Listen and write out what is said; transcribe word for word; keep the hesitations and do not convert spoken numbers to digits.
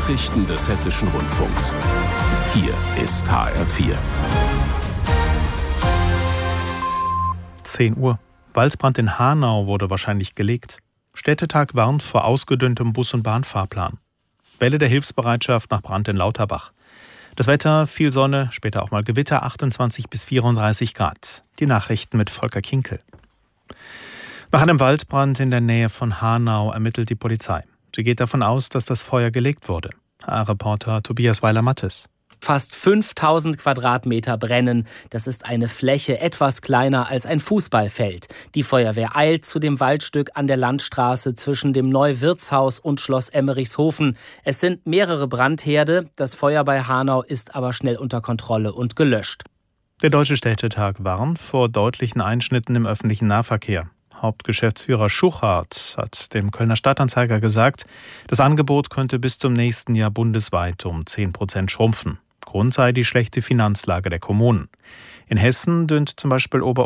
Nachrichten des Hessischen Rundfunks. Hier ist H R vier. zehn Uhr. Waldbrand in Hanau wurde wahrscheinlich gelegt. Städtetag warnt vor ausgedünntem Bus- und Bahnfahrplan. Welle der Hilfsbereitschaft nach Brand in Lauterbach. Das Wetter, viel Sonne, später auch mal Gewitter, achtundzwanzig bis vierunddreißig Grad. Die Nachrichten mit Volker Kinkel. Nach einem Waldbrand in der Nähe von Hanau ermittelt die Polizei. Sie geht davon aus, dass das Feuer gelegt wurde. H R-Reporter Tobias Weiler-Mattes. Fast fünftausend Quadratmeter brennen. Das ist eine Fläche etwas kleiner als ein Fußballfeld. Die Feuerwehr eilt zu dem Waldstück an der Landstraße zwischen dem Neuwirtshaus und Schloss Emmerichshofen. Es sind mehrere Brandherde. Das Feuer bei Hanau ist aber schnell unter Kontrolle und gelöscht. Der Deutsche Städtetag warnt vor deutlichen Einschnitten im öffentlichen Nahverkehr. Hauptgeschäftsführer Schuchart hat dem Kölner Stadtanzeiger gesagt, das Angebot könnte bis zum nächsten Jahr bundesweit um zehn Prozent schrumpfen. Grund sei die schlechte Finanzlage der Kommunen. In Hessen dünnt zum Beispiel Ober-